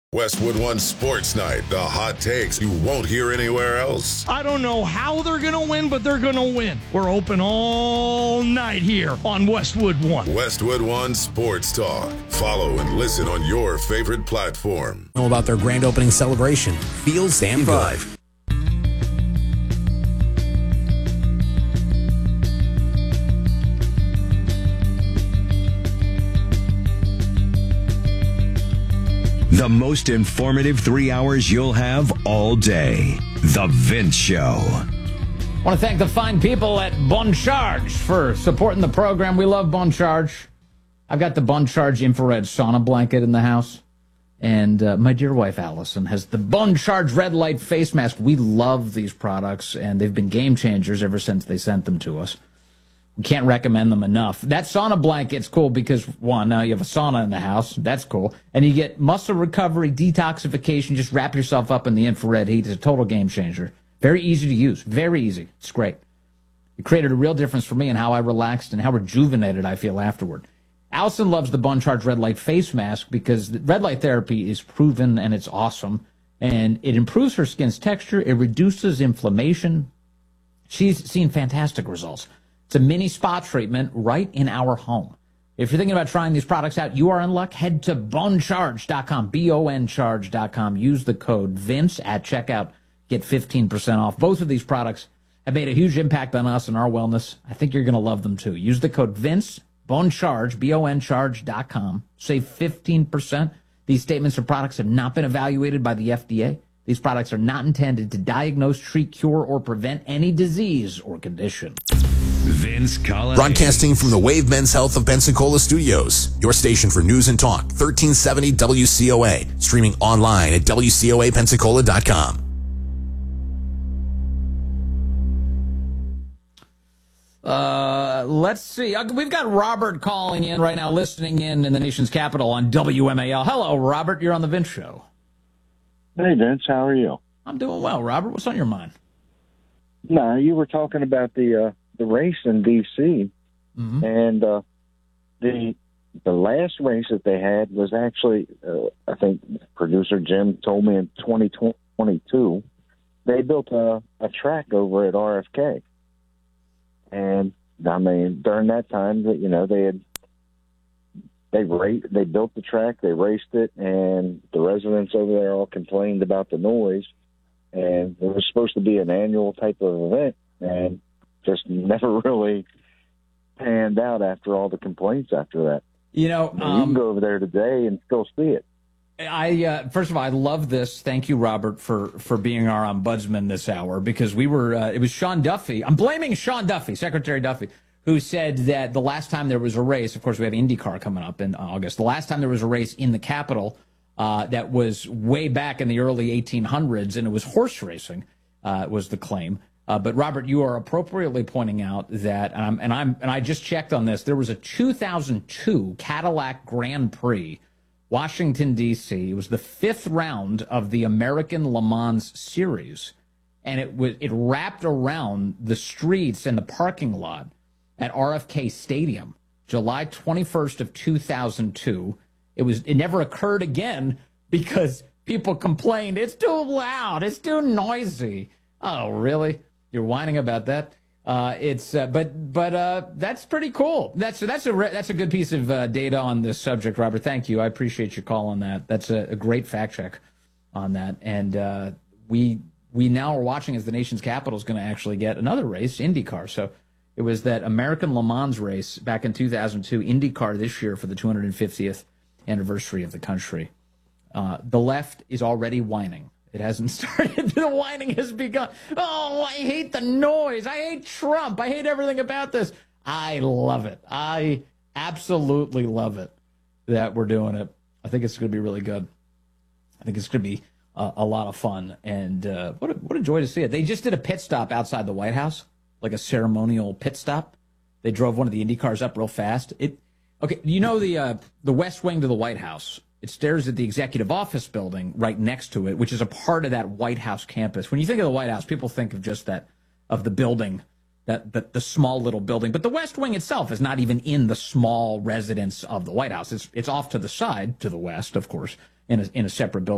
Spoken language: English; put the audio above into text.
Westwood One Sports Night, the hot takes you won't hear anywhere else. I don't know how they're going to win, but they're going to win. We're open all night here on Westwood One. Westwood One Sports Talk. Follow and listen on your favorite platform. Know about their grand opening celebration. Feel Sam Drive. The most informative 3 hours you'll have all day. The Vince Show. I want to thank the fine people at Bon Charge for supporting the program. We love Bon Charge. I've got the Bon Charge infrared sauna blanket in the house. And my dear wife, Allison, has the Bon Charge red light face mask. We love these products, and they've been game changers ever since they sent them to us. We can't recommend them enough. That sauna blanket's cool because, one, now you have a sauna in the house. That's cool. And you get muscle recovery, detoxification. Just wrap yourself up in the infrared heat. It's a total game changer. Very easy to use. Very easy. It's great. It created a real difference for me in how I relaxed and how rejuvenated I feel afterward. Allison loves the Bon Charge red light face mask because red light therapy is proven and it's awesome. And it improves her skin's texture. It reduces inflammation. She's seen fantastic results. It's a mini spa treatment right in our home. If you're thinking about trying these products out, you are in luck. Head to boncharge.com, boncharge.com. Use the code Vince at checkout. Get 15% off. Both of these products have made a huge impact on us and our wellness. I think you're going to love them too. Use the code Vince, boncharge, boncharge.com. Save 15%. These statements or products have not been evaluated by the FDA. These products are not intended to diagnose, treat, cure, or prevent any disease or condition. Vince Collins. Broadcasting from the Wave Men's Health of Pensacola Studios. Your station for news and talk. 1370 WCOA. Streaming online at WCOAPensacola.com. Let's see. We've got Robert calling in right now, listening in the nation's capital on WMAL. Hello, Robert. You're on the Vince Show. Hey, Vince. How are you? I'm doing well, Robert. What's on your mind? No, you were talking about the race in D.C. Mm-hmm. And the last race that they had was actually, I think producer Jim told me in 2022, they built a track over at RFK. And I mean, during that time, that they built the track, they raced it, and the residents over there all complained about the noise. And it was supposed to be an annual type of event, and just never really panned out after all the complaints after that. You can go over there today and still see it. First of all, I love this. Thank you, Robert, for being our ombudsman this hour, because we were, it was Sean Duffy. I'm blaming Sean Duffy, Secretary Duffy, who said that the last time there was a race, of course, we have IndyCar coming up in August. The last time there was a race in the Capitol, that was way back in the early 1800s, and it was horse racing, was the claim. But Robert, you are appropriately pointing out that, and I just checked on this. There was a 2002 Cadillac Grand Prix, Washington D.C. It was the 5th round of the American Le Mans Series, and it wrapped around the streets and the parking lot at RFK Stadium, July 21st of 2002. It never occurred again because people complained, it's too loud, it's too noisy. Oh, really? You're whining about that? But that's pretty cool. That's a good piece of data on this subject, Robert. Thank you. I appreciate your call on that. That's a great fact check on that. And we now are watching as the nation's capital is going to actually get another race, IndyCar. So it was that American Le Mans race back in 2002, IndyCar this year for the 250th anniversary of the country. The left is already whining. It hasn't started. The whining has begun. Oh, I hate the noise. I hate Trump. I hate everything about this. I love it. I absolutely love it that we're doing it. I think it's going to be really good. I think it's going to be a lot of fun. And what a joy to see it. They just did a pit stop outside the White House, like a ceremonial pit stop. They drove one of the Indy cars up real fast. Okay, you know the West Wing to the White House. It stares at the executive office building right next to it, which is a part of that White House campus. When you think of the White House, people think of just the building, the small little building. But the West Wing itself is not even in the small residence of the White House. It's off to the side, to the west, of course, in a separate building.